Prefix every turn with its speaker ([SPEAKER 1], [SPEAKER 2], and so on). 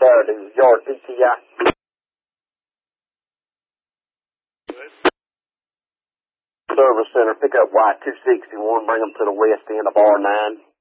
[SPEAKER 1] Saturday, yard PTI. Service center, pick up Y261, bring them to the west end of R9.